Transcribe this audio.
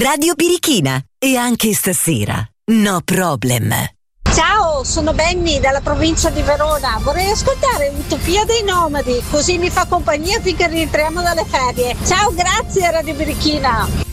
Radio Birichina. E anche stasera, no problem. Ciao, sono Benny dalla provincia di Verona. Vorrei ascoltare Utopia dei Nomadi, così mi fa compagnia finché rientriamo dalle ferie. Ciao, grazie Radio Birichina.